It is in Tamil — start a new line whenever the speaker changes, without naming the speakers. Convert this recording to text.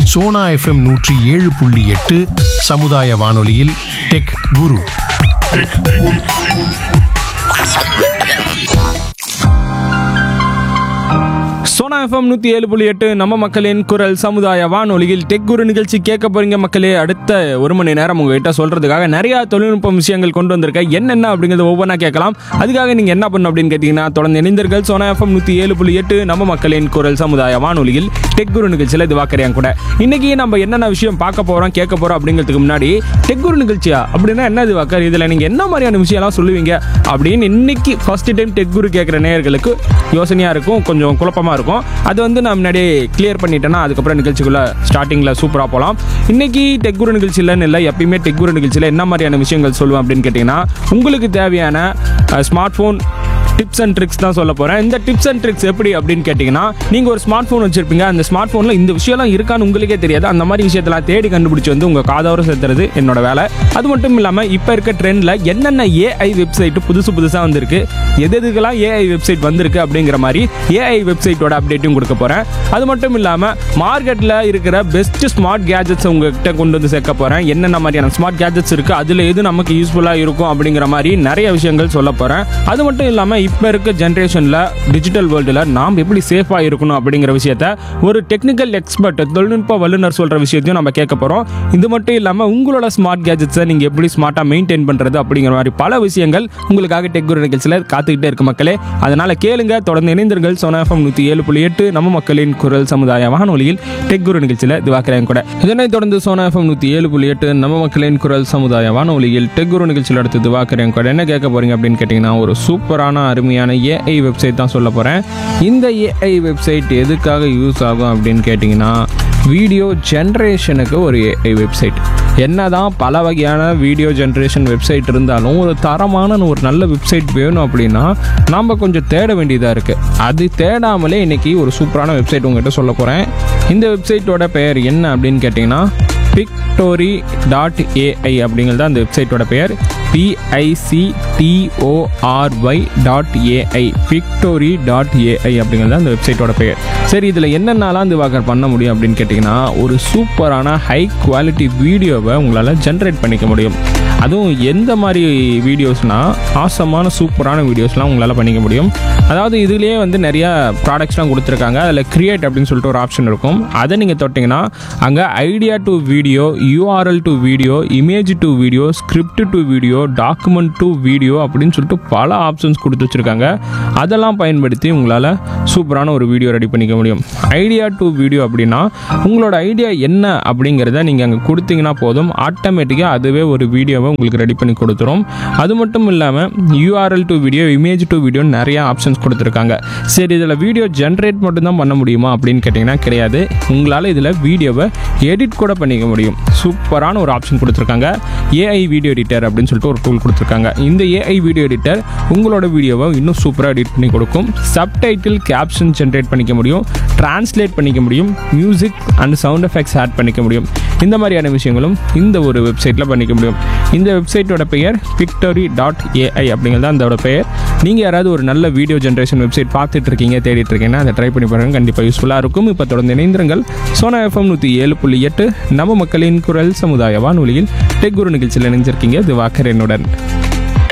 சோனா எஃப்எம் 107.8 சமுதாய வானொலியில் டெக் குரு.
சோனா எஃப்எம் 107.8 நம்ம மக்களின் குரல் சமுதாய வானொலியில் டெக் குரு நிகழ்ச்சி கேட்க போறீங்க மக்களே. அடுத்த ஒரு மணி நேரம் உங்ககிட்ட சொல்றதுக்காக நிறைய தொழில்நுட்ப விஷயங்கள் கொண்டு வந்திருக்கேன். என்னென்ன அப்படிங்கிறத ஒவ்வொன்றா கேட்கலாம். அதுக்காக நீங்க என்ன பண்ணணும் அப்படின்னு கேட்டீங்கன்னா, தொடர்ந்து இணைந்தீர்கள் சோனா எஃப்எம் 107.8 நம்ம மக்களின் குரல் சமுதாய வானொலியில் டெக் குரு நிகழ்ச்சியில் இது வாக்கறியாங்க கூட. இன்னைக்கு நம்ம என்னென்ன விஷயம் பார்க்க போறோம் கேட்க போறோம் அப்படிங்கிறதுக்கு முன்னாடி, டெக் குரு நிகழ்ச்சியா அப்படின்னா என்ன இது வாக்கர், இதுல நீங்க என்ன மாதிரியான விஷயம்லாம் சொல்லுவீங்க அப்படின்னு இன்னைக்கு ஃபர்ஸ்ட் டைம் டெக் குரு கேட்குற நேயர்களுக்கு யோசனையா இருக்கும், கொஞ்சம் குழப்பமா இருக்கும். அது வந்து நான் முன்னாடியே கிளியர் பண்ணிட்டேன்னா அதுக்கப்புறம் நிகழ்ச்சிக்குள்ள ஸ்டார்டிங்ல சூப்பரா போகலாம். இன்னைக்கு டெக் குரு நிகழ்ச்சியில் இல்லை, எப்பயுமே டெக் குரு நிகழ்ச்சியில் என்ன மாதிரியான விஷயங்கள் சொல்லுவேன் அப்படின்னு கேட்டிங்கன்னா, உங்களுக்கு தேவையான smart phone tips and tricks தான் சொல்ல போகிறேன். இந்த டிப்ஸ் அண்ட் ட்ரிக்ஸ் எப்படி அப்படின்னு கேட்டிங்கன்னா, நீங்கள் ஒரு ஸ்மார்ட் ஃபோன் வச்சுருப்பீங்க, அந்த ஸ்மார்ட் ஃபோனில் இந்த விஷயம்லாம் இருக்கான்னு உங்களுக்கே தெரியாது. அந்த மாதிரி விஷயத்தெல்லாம் தேடி கண்டுபிடிச்சி வந்து உங்கள் காதோர சேர்த்துறது என்னோட வேலை. அது மட்டும் இல்லாமல் இப்போ இருக்க ட்ரெண்டில் என்னென்ன ஏஐ வெப்சைட்டு புதுசாக வந்திருக்கு, எதுக்கெல்லாம் ஏஐ வெப்சைட் வந்திருக்கு அப்படிங்கிற மாதிரி ஏஐ வெப்சைட்டோட அப்டேட்டும் கொடுக்க போகிறேன். அது மட்டும் இல்லாமல் மார்க்கெட்டில் இருக்கிற பெஸ்ட் ஸ்மார்ட் கேஜெட்ஸ் உங்ககிட்ட கொண்டு வந்து சேர்க்க போகிறேன். என்னென்ன மாதிரியான ஸ்மார்ட் கேஜெட்ஸ் இருக்குது, அதில் எது நமக்கு யூஸ்ஃபுல்லாக இருக்கும் அப்படிங்கிற மாதிரி நிறைய விஷயங்கள் சொல்ல போகிறேன். அது மட்டும் இல்லாமல் இப்போ இருக்க ஜென்ரேஷனில் டிஜிட்டல் வேர்ல்டில் நாம் எப்படி சேஃபாக இருக்கணும் அப்படிங்கிற விஷயத்த ஒரு டெக்னிக்கல் எக்ஸ்பர்ட், தொழில்நுட்ப வல்லுநர் சொல்கிற விஷயத்தையும் நம்ம கேட்க போகிறோம். இது மட்டும் இல்லாமல் உங்களோட ஸ்மார்ட் கேஜெட்ஸை நீங்கள் எப்படி ஸ்மார்ட்டாக மெயின்டைன் பண்ணுறது அப்படிங்கிற மாதிரி பல விஷயங்கள் உங்களுக்காக டெக் குரு நிகழ்ச்சியில் காத்துக்கிட்டே இருக்கு மக்களே. அதனால் கேளுங்க, தொடர்ந்து இணைந்தீர்கள் சோனா எஃப்எம் 107.8 நம்ம மக்களின் குரல் சமுதாய வானொலியில் டெக் குரு நிகழ்ச்சியில் இது வாக்குறேன் கூட. இதனைத் தொடர்ந்து சோனா எஃப்எம் 107.8 நம்ம மக்களின் குரல் சமுதாய வானொலியில் டெக் குரு நிகழ்ச்சியில் அடுத்து இது வாக்குறேன் கூட. என்ன கேட்க போறீங்க அப்படின்னு கேட்டிங்கன்னா, ஒரு சூப்பரான அருமையான ஏஐ வெப்சைட் தான் சொல்ல போகிறேன். இந்த ஏஐ வெப்சைட் எதுக்காக யூஸ் ஆகும் அப்படின்னு கேட்டிங்கன்னா, வீடியோ ஜென்ரேஷனுக்கு ஒரு ஏஐ வெப்சைட். என்னதான் பல வகையான வீடியோ ஜென்ரேஷன் வெப்சைட் இருந்தாலும் ஒரு தரமான ஒரு நல்ல வெப்சைட் வேணும் அப்படின்னா நாம் கொஞ்சம் தேட வேண்டியதாக இருக்குது. அது தேடாமலே இன்றைக்கி ஒரு சூப்பரான வெப்சைட் உங்கள்கிட்ட சொல்ல போகிறேன். இந்த வெப்சைட்டோட பெயர் என்ன அப்படின்னு கேட்டிங்கன்னா, pictory.ai அப்படிங்கிறது அந்த வெப்சைட்டோட பெயர். pictory.ai pictory.ai அப்படிங்கிறது அந்த வெப்சைட்டோட பெயர். சரி, இதில் என்னென்னலாம் இந்த வாக்கர் பண்ண முடியும் அப்படின்னு கேட்டிங்கன்னா, ஒரு சூப்பரான ஹை குவாலிட்டி வீடியோவை உங்களால் ஜென்ரேட் பண்ணிக்க முடியும். அதுவும் எந்த மாதிரி வீடியோஸ்னால், ஆசமான சூப்பரான வீடியோஸ்லாம் உங்களால் பண்ணிக்க முடியும். அதாவது இதுலேயே வந்து நிறையா ப்ராடக்ட்ஸ்லாம் கொடுத்துருக்காங்க. அதில் கிரியேட் அப்படின்னு சொல்லிட்டு ஒரு ஆப்ஷன் இருக்கும். அதை நீங்கள் தொட்டிங்கன்னா அங்கே idea to video, URL to video, image to video, script to video, document to video அப்படின்னு சொல்லிட்டு பல ஆப்ஷன்ஸ் கொடுத்து வச்சுருக்காங்க. அதெல்லாம் பயன்படுத்தி உங்களால் சூப்பரான ஒரு வீடியோ ரெடி பண்ணிக்க முடியும். ஐடியா டு வீடியோ அப்படின்னா உங்களோட ஐடியா என்ன அப்படிங்கிறத நீங்கள் அங்கே கொடுத்தீங்கன்னா போதும், ஆட்டோமேட்டிக்காக அதுவே ஒரு வீடியோவை உங்களுக்கு ரெடி பண்ணி கொடுத்துரும். அது மட்டும் இல்லாமல் URL to video, image to video நிறைய ஆப்ஷன்ஸ் கொடுத்துருக்காங்க. சரி, இதில் வீடியோ ஜென்ரேட் மட்டும்தான் பண்ண முடியுமா அப்படின்னு கேட்டிங்கன்னா கிடையாது. உங்களால் இதில் வீடியோவை எடிட் கூட பண்ணிக்க முடியும். சூப்பரான ஒரு ஆப்ஷன் கொடுத்துருக்காங்க. ஏஐ வீடியோ எடிட்டர் அப்படின்னு சொல்லிட்டு ஒரு டூல் கொடுத்துருக்காங்க. இந்த ஏஐ வீடியோ எடிட்டர் உங்களோட வீடியோவை இன்னும் சூப்பராக எடிட் பண்ணி கொடுக்கும். சப்டைட்டில், கேப்ஷன் ஜென்ரேட் பண்ணிக்க முடியும், டிரான்ஸ்லேட் பண்ணிக்க முடியும், music and sound effects add பண்ணிக்க முடியும். இந்த மாதிரியான விஷயங்களும் இந்த ஒரு வெப்சைட்டில் பண்ணிக்க முடியும். இந்த வெப்சைட்டோட பெயர் pictory.ai அப்படிங்கிறது அதோட பெயர். நீங்கள் யாராவது ஒரு நல்ல வீடியோ ஜென்ரேஷன் வெப்சைட் பார்த்துட்டு இருக்கீங்க, தேடிட்டு இருக்கீங்கன்னா அதை ட்ரை பண்ணி பாருங்கள், கண்டிப்பாக யூஸ்ஃபுல்லாக இருக்கும். இப்போ தொடர்ந்து இணைந்திருங்கள் சோனா எஃப்எம் 107.8 நம்ம மக்களின் குரல் சமுதாய வானொலியில் டெக் குரு நிகழ்ச்சியில் இணைஞ்சிருக்கீங்க. இது வாக்கர் என்னுடன்.